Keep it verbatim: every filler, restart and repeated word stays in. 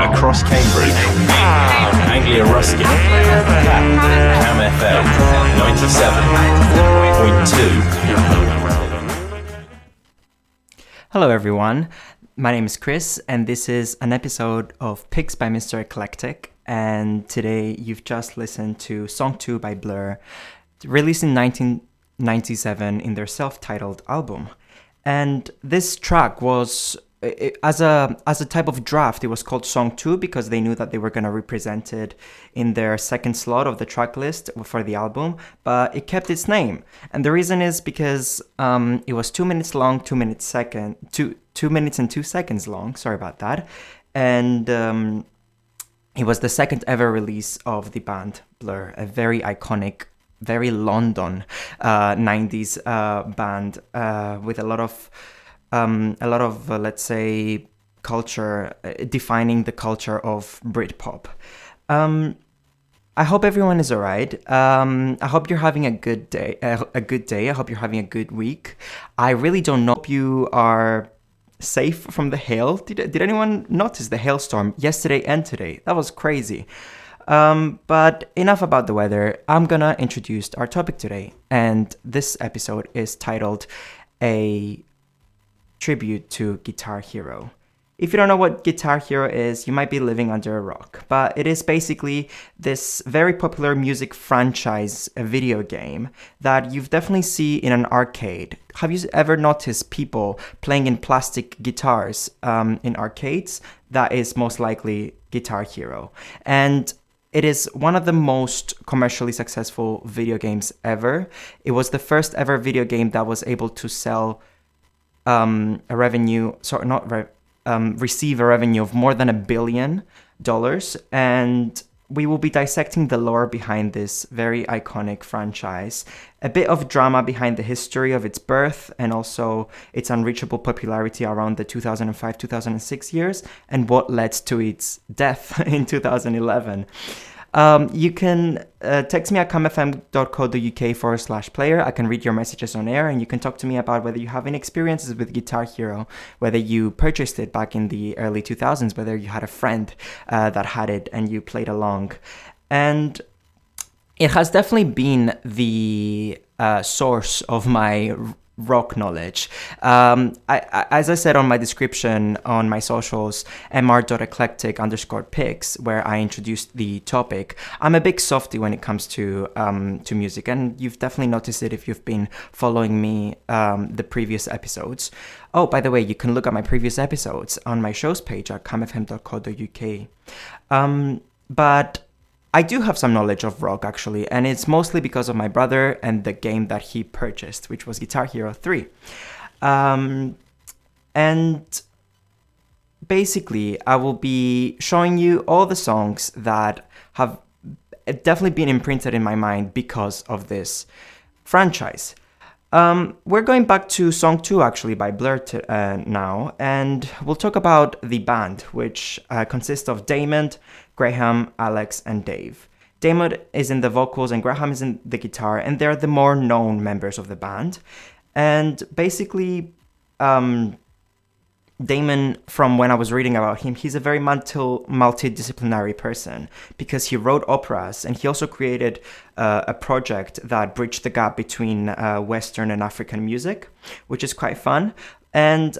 across Cambridge. Anglia Ruskin. Cam F M ninety-seven point two. Hello everyone, my name is Chris and this is an episode of Picks by Mister Eclectic, and today you've just listened to Song two by Blur, released in nineteen ninety-seven in their self-titled album. And this track was, it, as a as a type of draft, it was called Song two because they knew that they were going to represent it in their second slot of the track list for the album, but it kept its name. And the reason is because um, it was two minutes long, two minutes second, two two minutes and two seconds long. Sorry about that. And um, it was the second ever release of the band Blur, a very iconic, very London uh, nineties uh, band uh, with a lot of um, a lot of uh, let's say culture, uh, defining the culture of Britpop. Um, I hope everyone is alright. Um, I hope you're having a good day. Uh, a good day. I hope you're having a good week. I really don't know if you are safe from the hail. Did did anyone notice the hailstorm yesterday and today? That was crazy. Um, but enough about the weather. I'm gonna introduce our topic today, and this episode is titled A Tribute to Guitar Hero. If you don't know what Guitar Hero is, you might be living under a rock, but it is basically this very popular music franchise, a video game that you've definitely see in an arcade. Have you ever noticed people playing in plastic guitars um, in arcades? That is most likely Guitar Hero. And it is one of the most commercially successful video games ever. It was the first ever video game that was able to sell um, a revenue, sorry, not re- um, receive a revenue of more than a billion dollars. And we will be dissecting the lore behind this very iconic franchise, a bit of drama behind the history of its birth and also its unreachable popularity around the two thousand five two thousand six years, and what led to its death in two thousand eleven. Um, you can uh, text me at camfm.co.uk forward slash player. I can read your messages on air, and you can talk to me about whether you have any experiences with Guitar Hero, whether you purchased it back in the early two thousands, whether you had a friend uh, that had it and you played along. And it has definitely been the uh, source of my rock knowledge. Um, I, I, as I said on my description on my socials, mr.eclectic underscore picks, where I introduced the topic, I'm a big softie when it comes to um, to music, and you've definitely noticed it if you've been following me um, the previous episodes. Oh, by the way, you can look at my previous episodes on my show's page at camfm dot co dot uk. Um, but I do have some knowledge of rock, actually, and it's mostly because of my brother and the game that he purchased, which was Guitar Hero three. Um, and basically, I will be showing you all the songs that have definitely been imprinted in my mind because of this franchise. Um, we're going back to Song two, actually, by Blur to, uh, now, and we'll talk about the band, which uh, consists of Damon, Graham, Alex, and Dave. Damon is in the vocals and Graham is in the guitar, and they're the more known members of the band. And basically, um, Damon, from when I was reading about him, he's a very multi- multidisciplinary person because he wrote operas, and he also created uh, a project that bridged the gap between uh, Western and African music, which is quite fun. And